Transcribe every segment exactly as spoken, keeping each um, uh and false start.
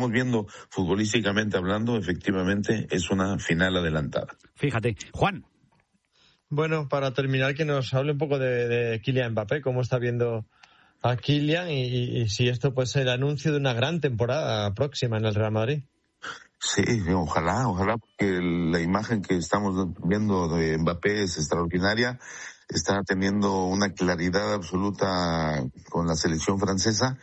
estamos viendo futbolísticamente hablando, efectivamente es una final adelantada. Fíjate, Juan. Bueno, para terminar, que nos hable un poco de, de Kylian Mbappé, cómo está viendo a Kylian y, y, y si esto puede ser el anuncio de una gran temporada próxima en el Real Madrid. Sí, ojalá, ojalá, porque la imagen que estamos viendo de Mbappé es extraordinaria. Está teniendo una claridad absoluta con la selección francesa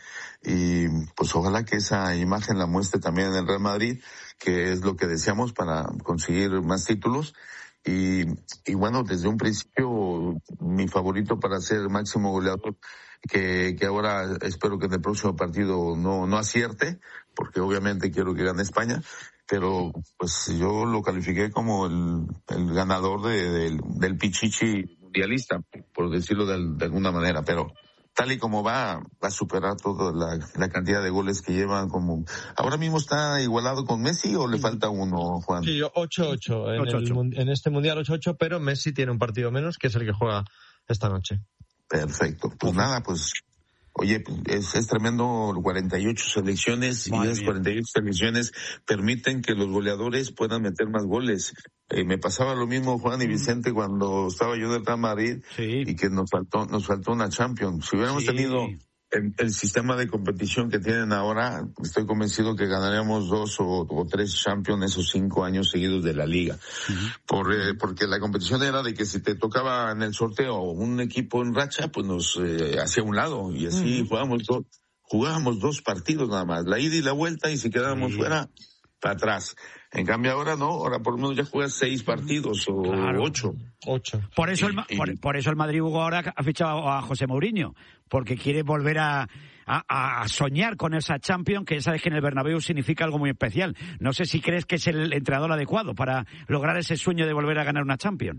y pues ojalá que esa imagen la muestre también en el Real Madrid, que es lo que deseamos para conseguir más títulos. Y, y bueno, desde un principio mi favorito para ser máximo goleador, que, que ahora espero que en el próximo partido no, no acierte, porque obviamente quiero que gane España, pero pues yo lo califiqué como el, el ganador de, del, del Pichichi mundialista, por decirlo de, de alguna manera, pero tal y como va, va a superar toda la, la cantidad de goles que llevan. Como ahora mismo está igualado con Messi, ¿o le falta uno, Juan? Sí, ocho ocho en, el, en este mundial ocho ocho, pero Messi tiene un partido menos, que es el que juega esta noche. Perfecto, pues nada, pues oye, es, es tremendo, cuarenta y ocho selecciones, Madre y esas cuarenta y ocho selecciones permiten que los goleadores puedan meter más goles. Eh, me pasaba lo mismo, Juan y Vicente, mm. cuando estaba yo del Real Madrid, sí. y que nos faltó, nos faltó una Champions. Si hubiéramos sí. tenido el, el sistema de competición que tienen ahora, estoy convencido que ganaríamos dos o, o tres Champions esos cinco años seguidos de la Liga. Uh-huh. Por, eh, porque la competición era de que si te tocaba en el sorteo un equipo en racha, pues nos eh, hacía un lado, y así uh-huh. jugábamos, do, jugábamos dos partidos nada más, la ida y la vuelta, y si quedábamos sí. fuera, para atrás. En cambio ahora no, ahora por lo menos ya juegas seis partidos o claro. ocho. Ocho. Por eso, el, y, por, por eso el Madrid Hugo ahora ha fichado a José Mourinho, porque quiere volver a, a, a soñar con esa Champions, que sabes que en el Bernabéu significa algo muy especial. No sé si crees que es el entrenador adecuado para lograr ese sueño de volver a ganar una Champions.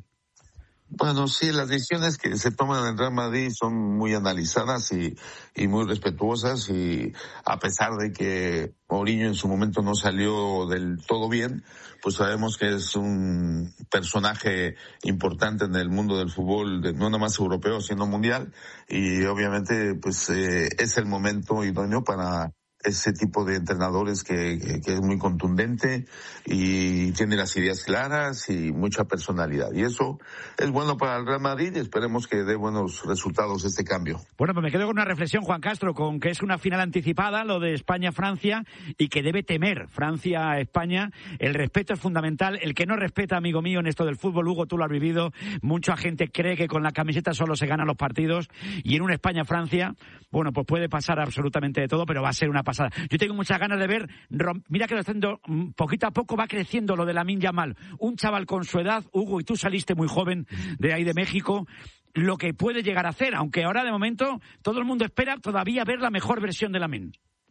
Bueno, sí, las decisiones que se toman en el Real Madrid son muy analizadas y, y muy respetuosas, y a pesar de que Mourinho en su momento no salió del todo bien, pues sabemos que es un personaje importante en el mundo del fútbol, de, no nada más europeo, sino mundial, y obviamente pues eh, es el momento idóneo para ese tipo de entrenadores que, que, que es muy contundente y tiene las ideas claras y mucha personalidad. Y eso es bueno para el Real Madrid, y esperemos que dé buenos resultados este cambio. Bueno, pues me quedo con una reflexión, Juan Castro, con que es una final anticipada, lo de España-Francia, y que debe temer Francia-España. El respeto es fundamental. El que no respeta, amigo mío, en esto del fútbol, Hugo, tú lo has vivido, mucha gente cree que con la camiseta solo se ganan los partidos, y en un España-Francia, bueno, pues puede pasar absolutamente de todo, pero va a ser una pasada. Yo tengo muchas ganas de ver, mira que lo está haciendo poquito a poco, va creciendo lo de Lamine Yamal, un chaval con su edad, Hugo, y tú saliste muy joven de ahí de México, lo que puede llegar a hacer, aunque ahora de momento todo el mundo espera todavía ver la mejor versión de Lamine.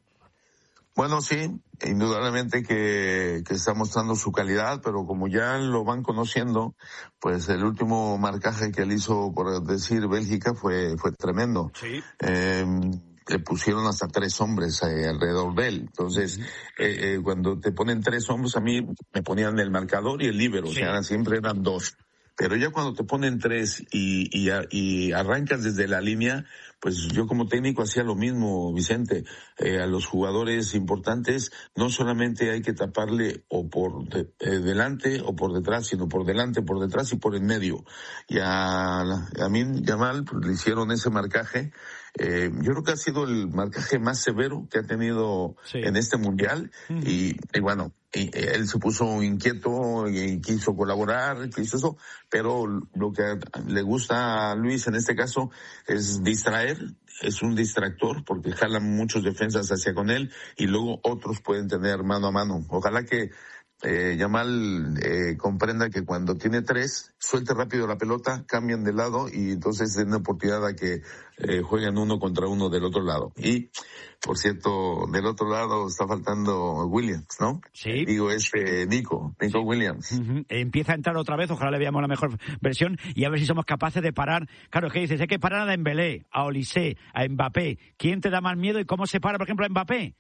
Bueno, sí, indudablemente que, que está mostrando su calidad, pero como ya lo van conociendo, pues el último marcaje que él hizo, por decir, Bélgica, fue, fue tremendo. Sí. Eh, le pusieron hasta tres hombres eh, alrededor de él. Entonces, eh, eh, cuando te ponen tres hombres, a mí me ponían el marcador y el líbero, sí. o sea, siempre eran dos. Pero ya cuando te ponen tres y, y, y arrancas desde la línea, pues yo como técnico hacía lo mismo, Vicente. Eh, a los jugadores importantes no solamente hay que taparle o por de, eh, delante o por detrás, sino por delante, por detrás y por en medio. Y a, a mí, Yamal, pues, le hicieron ese marcaje. Eh, yo creo que ha sido el marcaje más severo que ha tenido sí. en este mundial. Uh-huh. y, y bueno, y, él se puso inquieto y quiso colaborar, quiso eso, pero lo que le gusta a Luis en este caso es distraer, es un distractor porque jalan muchos defensas hacia con él y luego otros pueden tener mano a mano. Ojalá que Eh, Yamal eh, comprenda que cuando tiene tres, suelte rápido la pelota, cambian de lado y entonces den una oportunidad a que eh, jueguen uno contra uno del otro lado. Y, por cierto, del otro lado está faltando Williams, ¿no? Sí. Digo, este Nico, Nico sí. Williams. Uh-huh. Empieza a entrar otra vez, ojalá le veamos la mejor versión y a ver si somos capaces de parar. Claro, es que dices, hay que parar a Dembélé, a Olise, a Mbappé. ¿Quién te da más miedo y cómo se para, por ejemplo, a Mbappé?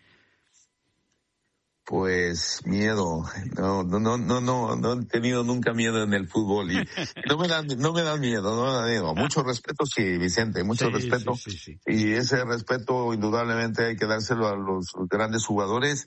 Pues miedo, no, no, no, no, no, no he tenido nunca miedo en el fútbol y no me dan, no me dan miedo, no me dan miedo. Mucho respeto, sí, Vicente, mucho sí, respeto. Sí, sí, sí. Y ese respeto indudablemente hay que dárselo a los grandes jugadores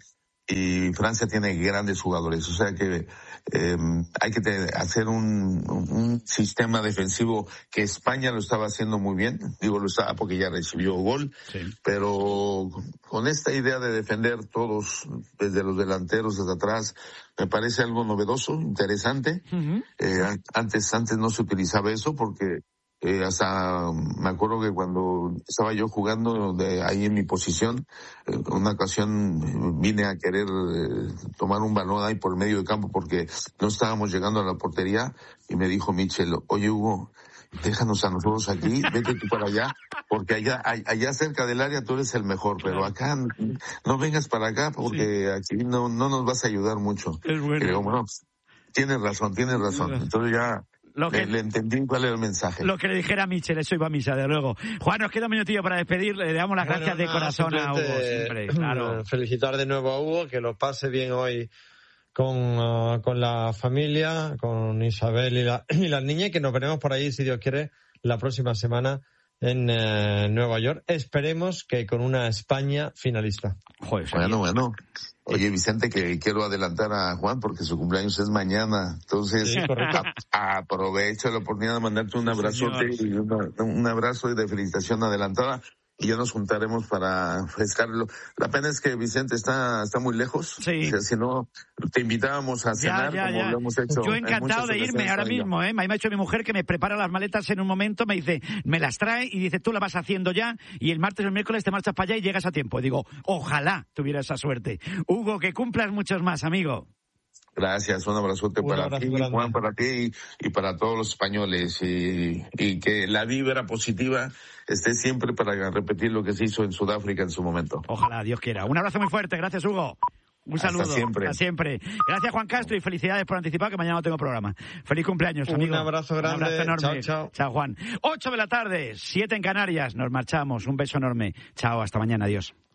y Francia tiene grandes jugadores, o sea que eh, hay que te, hacer un, un sistema defensivo que España lo estaba haciendo muy bien, digo lo estaba porque ya recibió gol, sí. Pero con esta idea de defender todos, desde los delanteros hasta atrás, me parece algo novedoso, interesante. Uh-huh. eh, antes, antes no se utilizaba eso porque Eh, hasta me acuerdo que cuando estaba yo jugando de ahí en mi posición, eh, una ocasión vine a querer eh, tomar un balón ahí por medio de campo porque no estábamos llegando a la portería y me dijo Michel, oye Hugo, déjanos a nosotros aquí, vete tú para allá, porque allá allá cerca del área tú eres el mejor, pero acá no vengas para acá porque sí. Aquí no no nos vas a ayudar mucho. Es bueno. Y digo, bueno, tienes razón, tienes razón. Entonces ya Lo que, le, le entendí cuál era el mensaje. Lo que le dijera a Michel, eso iba a misa, de luego. Juan, nos queda un minutillo para despedir. Le damos las gracias bueno, de corazón a Hugo, siempre, claro. Felicitar de nuevo a Hugo, que lo pase bien hoy con, uh, con la familia, con Isabel y, la, y las niñas, y que nos veremos por ahí, si Dios quiere, la próxima semana en uh, Nueva York. Esperemos que con una España finalista. Joder, bueno, bueno. Oye, Vicente, que quiero adelantar a Juan porque su cumpleaños es mañana. Entonces, sí, a, aprovecho la oportunidad de mandarte un abrazote y una, un abrazo de felicitación adelantada. Y ya nos juntaremos para frescarlo. La pena es que Vicente está está muy lejos. Sí. O sea, si no, te invitábamos a cenar ya, ya, como ya. lo hemos hecho. Yo encantado de irme ahora mismo, ¿eh? Me ha dicho mi mujer que me prepara las maletas en un momento, me dice, me las trae y dice, tú las vas haciendo ya y el martes o el miércoles te marchas para allá y llegas a tiempo. Y digo, ojalá tuviera esa suerte. Hugo, que cumplas muchos más, amigo. Gracias, un abrazote un para abrazo ti, grande. Juan, para ti y, y para todos los españoles y, y que la vibra positiva esté siempre para repetir lo que se hizo en Sudáfrica en su momento. Ojalá, Dios quiera. Un abrazo muy fuerte, gracias Hugo. Un saludo. Hasta siempre. Hasta siempre. Gracias Juan Castro y felicidades por anticipar que mañana no tengo programa. Feliz cumpleaños, amigo. Un abrazo grande. Un abrazo enorme. Chao, chao. Chao, Juan. Ocho de la tarde, siete en Canarias. Nos marchamos. Un beso enorme. Chao, hasta mañana. Adiós.